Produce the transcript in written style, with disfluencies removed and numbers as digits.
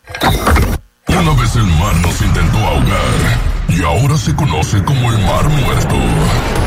Una vez el mar nos intentó ahogar y ahora se conoce como el Mar Muerto.